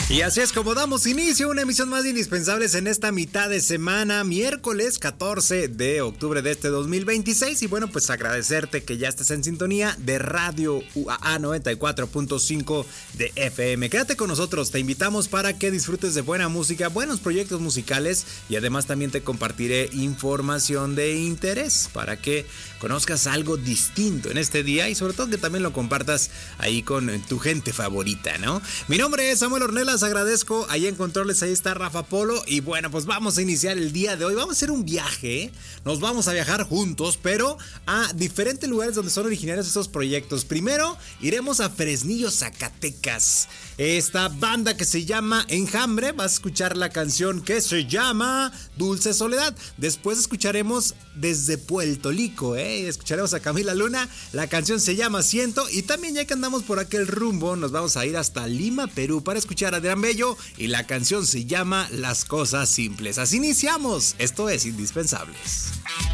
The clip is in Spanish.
Y así es como damos inicio a una emisión más de Indispensables en esta mitad de semana, miércoles 14 de octubre de este 2026. Y bueno, pues agradecerte que ya estés en sintonía de Radio UAA 94.5 de FM. Quédate con nosotros, te invitamos para que disfrutes de buena música, buenos proyectos musicales y además también te compartiré información de interés para que conozcas algo distinto en este día y sobre todo que también lo compartas ahí con tu gente favorita, ¿no? Mi nombre es Samuel Ornelas, agradezco. Ahí en controles, ahí está Rafa Polo. Y bueno, pues vamos a iniciar el día de hoy. Vamos a hacer un viaje. Nos vamos a viajar juntos, pero a diferentes lugares donde son originarios estos proyectos. Primero, iremos a Fresnillo, Zacatecas. Esta banda que se llama Enjambre. Vas a escuchar la canción que se llama Dulce Soledad. Después escucharemos desde Puerto Rico, escucharemos a Camila Luna. La canción se llama Siento. Y también, ya que andamos por aquel rumbo, nos vamos a ir hasta Lima, Perú, para escuchar a Adrián Bello. Y la canción se llama Las Cosas Simples. Así iniciamos. Esto es Indispensables.